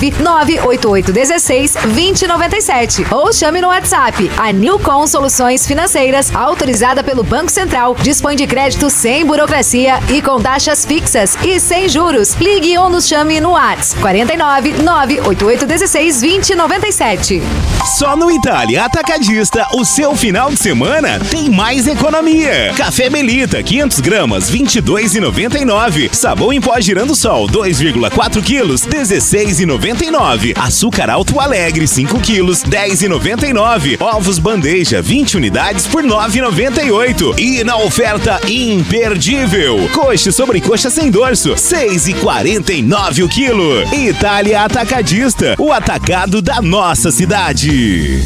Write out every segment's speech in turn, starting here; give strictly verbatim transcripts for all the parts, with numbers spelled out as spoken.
nove nove oito oito um seis dois zero nove sete ou chame no WhatsApp. A Nilcom Soluções Financeiras, autorizada pelo Banco Central, dispõe de crédito sem burocracia e com taxas fixas e sem juros. Ligue ou nos chame no WhatsApp quarenta e nove nove oito oito um seis dois zero nove sete. Só no Itália Atacadista, o seu final de semana tem mais economia. Café Melita, quinhentas gramas, vinte e dois reais e noventa e nove. Sabão em pó Girando Sol, dois vírgula quatro quilos, dezesseis reais e noventa e nove. Açúcar Alto Alegre, cinco quilos, dez reais e noventa e nove. Ovos Bandeja, vinte unidades por nove reais e noventa e oito. E na oferta imperdível, coxa sobre coxa sem dorso, seis reais e quarenta e nove o quilo. Itália Atacadista, o atacado da nossa cidade.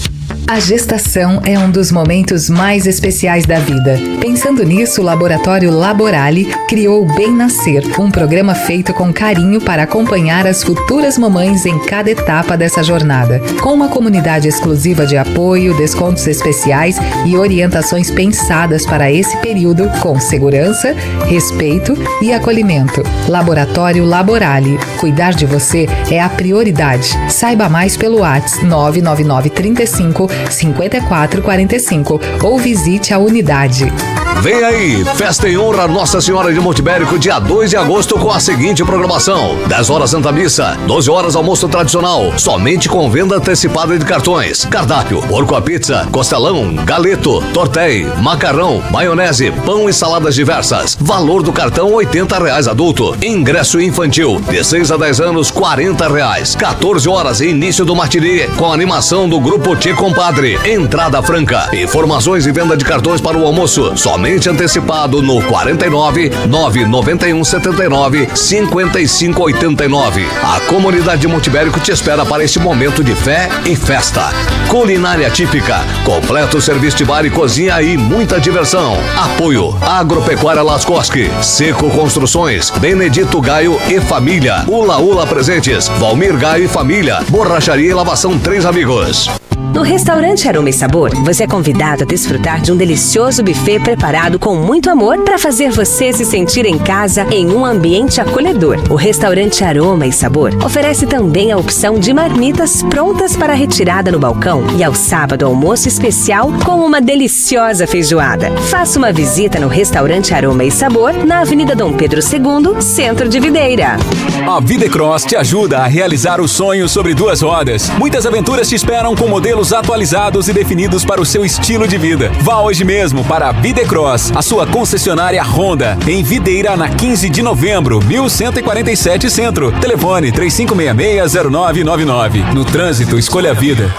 A gestação é um dos momentos mais especiais da vida. Pensando nisso, o Laboratório Laborale criou o Bem Nascer, um programa feito com carinho para acompanhar as futuras mamães em cada etapa dessa jornada. Com uma comunidade exclusiva de apoio, descontos especiais e orientações pensadas para esse período com segurança, respeito e acolhimento. Laboratório Laborale. Cuidar de você é a prioridade. Saiba mais pelo WhatsApp nove nove nove trinta e cinco cinquenta e quatro quarenta e cinco ou visite a unidade. Vem aí, festa em honra a Nossa Senhora de Montebérico, dia dois de agosto, com a seguinte programação: dez horas Santa Missa, doze horas almoço tradicional, somente com venda antecipada de cartões. Cardápio: porco à pizza, costelão, galeto, tortei, macarrão, maionese, pão e saladas diversas. Valor do cartão oitenta reais adulto. Ingresso infantil de seis a dez anos, quarenta reais. quatorze horas início do matinê com animação do grupo Tchê Compadre. Entrada franca. Informações e venda de cartões para o almoço somente antecipado no quarenta e nove, nove nove um sete nove, cinco cinco oito nove. A comunidade de Montebérico te espera para esse momento de fé e festa. Culinária típica, completo serviço de bar e cozinha e muita diversão. Apoio: Agropecuária Lascosque, Seco Construções, Benedito Gaio e Família, Ula Ula Presentes, Valmir Gaio e Família, Borracharia e Lavação Três Amigos. No restaurante Aroma e Sabor, você é convidado a desfrutar de um delicioso buffet preparado com muito amor para fazer você se sentir em casa em um ambiente acolhedor. O restaurante Aroma e Sabor oferece também a opção de marmitas prontas para retirada no balcão e ao sábado almoço especial com uma deliciosa feijoada. Faça uma visita no restaurante Aroma e Sabor na Avenida Dom Pedro segundo, Centro de Videira. A Videcross te ajuda a realizar o sonho sobre duas rodas. Muitas aventuras te esperam com modelos atualizados e definidos para o seu estilo de vida. Vá hoje mesmo para a Videcross, a sua concessionária Honda, em Videira, na quinze de novembro, mil cento e quarenta e sete Centro. Telefone três cinco seis seis, zero nove nove nove. No trânsito, escolha a vida.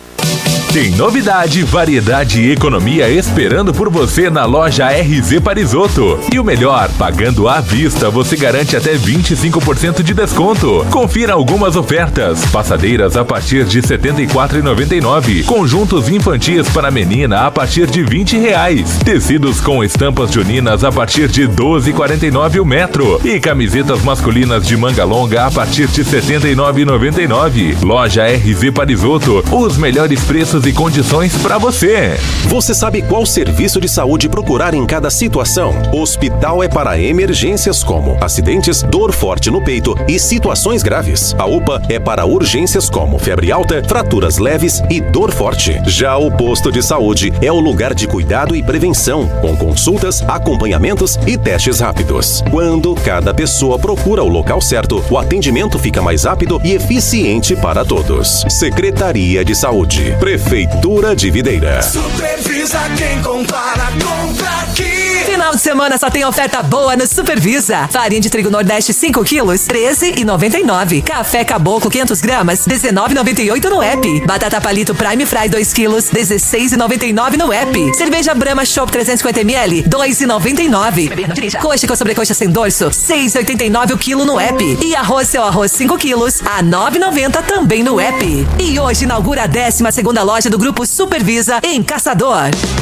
Tem novidade, variedade e economia esperando por você na loja R Z Parisotto. E o melhor, pagando à vista, você garante até vinte e cinco por cento de desconto. Confira algumas ofertas: passadeiras a partir de setenta e quatro reais e noventa e nove centavos, conjuntos infantis para menina a partir de vinte reais, tecidos com estampas juninas a partir de doze reais e quarenta e nove centavos o metro e camisetas masculinas de manga longa a partir de setenta e nove reais e noventa e nove centavos. Loja R Z Parisotto, os melhores preços e condições para você. Você sabe qual serviço de saúde procurar em cada situação? O hospital é para emergências como acidentes, dor forte no peito e situações graves. A U P A é para urgências como febre alta, fraturas leves e dor forte. Já o posto de saúde é o lugar de cuidado e prevenção, com consultas, acompanhamentos e testes rápidos. Quando cada pessoa procura o local certo, o atendimento fica mais rápido e eficiente para todos. Secretaria de Saúde, Prefeitura de Videira. Supervisa quem compara, compra aqui. Final de semana só tem oferta boa no Supervisa. Farinha de trigo Nordeste cinco quilos, treze reais e noventa e nove centavos. Café Caboclo quinhentas gramas, dezenove reais e noventa e oito centavos no app. Batata Palito Prime Fry dois quilos, dezesseis reais e noventa e nove centavos no app. Cerveja Brahma Chopp trezentos e cinquenta mililitros, dois reais e noventa e nove centavos. Coxa com sobrecoxa sem dorso, seis reais e oitenta e nove centavos o quilo no app. E arroz Seu Arroz cinco quilos, a nove reais e noventa centavos também no app. E hoje inaugura a décima segunda loja do Grupo Supervisa em Caçador.